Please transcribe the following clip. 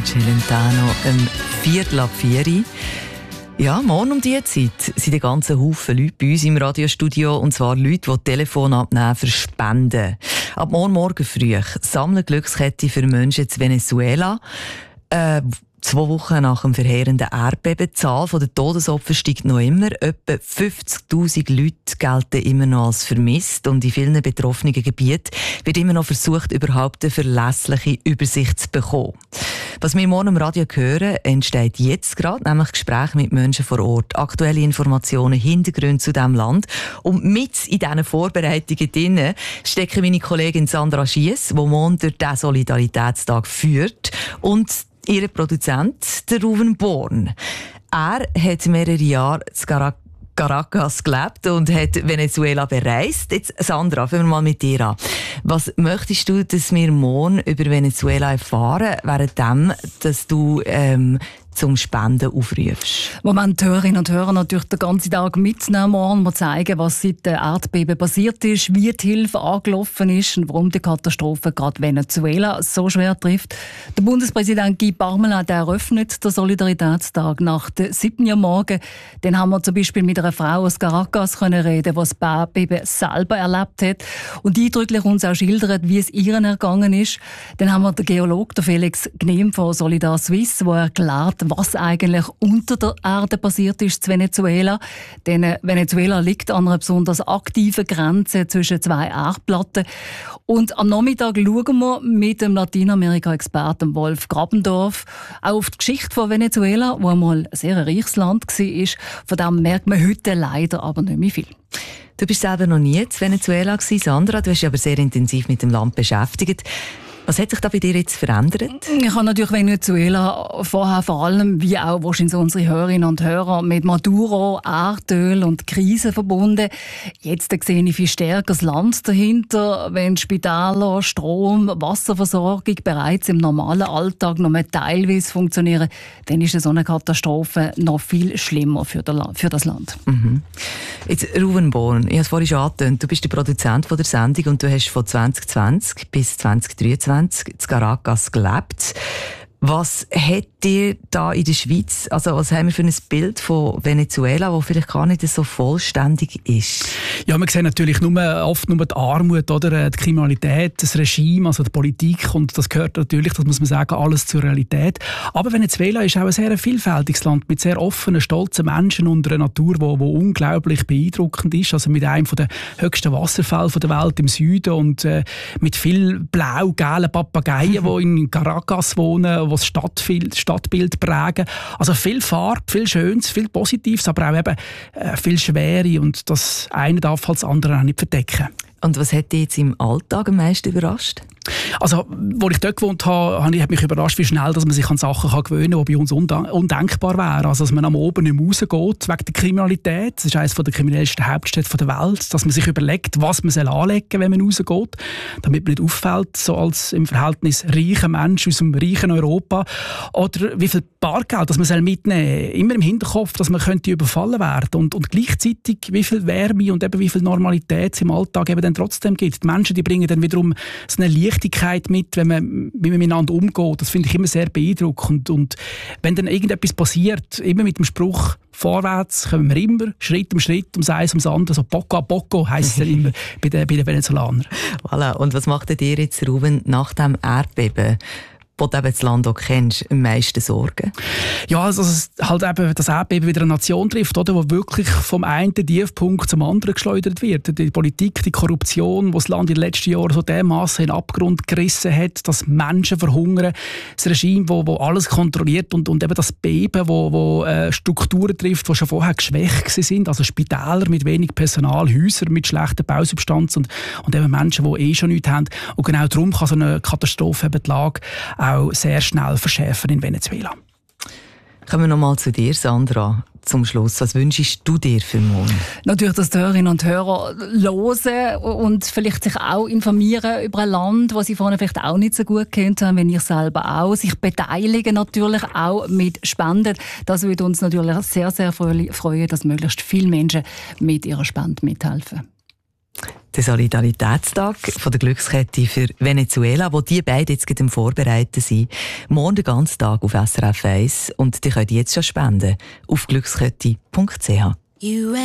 Celentano, 3:04. Ja, morgen um diese Zeit sind ein ganzer Haufen Leute bei uns im Radiostudio. Und zwar Leute, die Telefon abnehmen für Spenden. Ab morgen früh sammeln Glückskette für Menschen in Venezuela. 2 Wochen nach dem verheerenden Erdbeben. Die Zahl der Todesopfer steigt noch immer. Etwa 50'000 Leute gelten immer noch als vermisst. Und in vielen betroffenen Gebieten wird immer noch versucht, überhaupt eine verlässliche Übersicht zu bekommen. Was wir morgen im Radio hören, entsteht jetzt gerade, nämlich Gespräche mit Menschen vor Ort, aktuelle Informationen, Hintergründe zu diesem Land. Und mit in diesen Vorbereitungen drin stecken meine Kollegin Sandra Schiess, die morgen durch diesen Solidaritätstag führt, und ihr Produzent, der Ruven Born. Er hat mehrere Jahre in Caracas gelebt und hat Venezuela bereist. Jetzt, Sandra, fangen wir mal mit dir an. Was möchtest du, dass wir morgen über Venezuela erfahren, währenddem, dass du zum Spenden aufrufst? Wo man die Hörerinnen und Hörer natürlich den ganzen Tag mitnehmen wollen, wir zeigen, was seit dem Erdbeben passiert ist, wie die Hilfe angelaufen ist und warum die Katastrophe gerade Venezuela so schwer trifft. Der Bundespräsident Guy Parmelin eröffnet den Solidaritätstag nach der 7. Uhr morgen. Dann haben wir zum Beispiel mit einer Frau aus Caracas reden, die das Erdbeben selber erlebt hat und eindrücklich uns auch schildert, wie es ihr ergangen ist. Dann haben wir den Geologen, den Felix Gnehm von Solidar Suisse, der erklärt, was eigentlich unter der Erde passiert ist in Venezuela. Denn Venezuela liegt an einer besonders aktiven Grenze zwischen 2 Erdplatten. Und am Nachmittag schauen wir mit dem Lateinamerika-Experten Wolf Grabendorf auch auf die Geschichte von Venezuela, wo einmal ein sehr reiches Land war. Von dem merkt man heute leider aber nicht mehr viel. Du bist selber noch nie in Venezuela gewesen, Sandra. Du hast dich aber sehr intensiv mit dem Land beschäftigt. Was hat sich da bei dir jetzt verändert? Ich habe natürlich Venezuela vorher vor allem, wie auch wahrscheinlich unsere Hörerinnen und Hörer, mit Maduro, Erdöl und Krise verbunden. Jetzt sehe ich viel stärker das Land dahinter. Wenn Spitäler, Strom, Wasserversorgung bereits im normalen Alltag noch mehr teilweise funktionieren, dann ist so eine Katastrophe noch viel schlimmer für das Land. Mhm. Jetzt Ruven Born, ich habe es vorhin schon angetönt, du bist der Produzent der Sendung und du hast von 2020 bis 2023 in Caracas gelebt. Was hat dir da in der Schweiz, also was haben wir für ein Bild von Venezuela, das vielleicht gar nicht so vollständig ist? Ja, wir sehen natürlich oft nur die Armut, oder die Kriminalität, das Regime, also die Politik, und das gehört natürlich, das muss man sagen, alles zur Realität. Aber Venezuela ist auch ein sehr vielfältiges Land mit sehr offenen, stolzen Menschen und einer Natur, die unglaublich beeindruckend ist. Also mit einem der höchsten Wasserfälle der Welt im Süden und mit viel blau-gelben Papageien, die in Caracas wohnen, die das Stadtbild prägen. Also viel Farbe, viel Schönes, viel Positives, aber auch eben viel Schwere, und das eine darf halt das andere auch nicht verdecken. Und was hat dich jetzt im Alltag am meisten überrascht? Also, als ich dort gewohnt habe, hat mich überrascht, wie schnell dass man sich an Sachen gewöhnen kann, die bei uns undenkbar wären. Also, dass man am Oben nicht mehr rausgeht wegen der Kriminalität. Das ist eines der kriminellsten Hauptstädte der Welt. Dass man sich überlegt, was man anlegen soll, wenn man rausgeht, damit man nicht auffällt, so als im Verhältnis reicher Mensch aus dem reichen Europa. Oder wie viel Bargeld das man mitnehmen soll. Immer im Hinterkopf, dass man könnte überfallen werden. Und gleichzeitig, wie viel Wärme und eben wie viel Normalität es im Alltag eben dann trotzdem gibt. Die Menschen, die bringen dann wiederum so eine Leichtigkeit mit, wie man miteinander umgeht. Das finde ich immer sehr beeindruckend. Und wenn dann irgendetwas passiert, immer mit dem Spruch, vorwärts kommen wir immer, Schritt um Schritt, ums Eins ums andere, so Poco a Poco heisst es dann immer bei den Venezolanern. Voilà. Und was macht dir jetzt, Ruven, nach dem Erdbeben, wo du eben das Land auch kennst, am meisten Sorgen? Ja, also halt eben das Erdbeben wieder eine Nation trifft, oder, wo wirklich vom einen Tiefpunkt zum anderen geschleudert wird. Die Politik, die Korruption, die das Land in den letzten Jahren so dermaßen in den Abgrund gerissen hat, dass Menschen verhungern, das Regime, wo alles kontrolliert, und eben das Beben, wo Strukturen trifft, die schon vorher geschwächt sind, also Spitäler mit wenig Personal, Häuser mit schlechter Bausubstanz und eben Menschen, die schon nichts haben. Und genau darum kann so eine Katastrophe eben die Lage auch sehr schnell verschärfen in Venezuela. Kommen wir noch mal zu dir, Sandra, zum Schluss. Was wünschst du dir für morgen? Natürlich, dass die Hörerinnen und Hörer hören und vielleicht sich auch informieren über ein Land, das sie vorher vielleicht auch nicht so gut kennt haben, wenn ich selber auch. Sich beteiligen natürlich auch mit Spenden. Das würde uns natürlich sehr, sehr freuen, dass möglichst viele Menschen mit ihrer Spende mithelfen. Der Solidaritätstag von der Glückskette für Venezuela, wo die beiden jetzt gerade am Vorbereiten sind. Morgen den ganzen Tag auf SRF 1 und die könnt jetzt schon spenden auf glückskette.ch.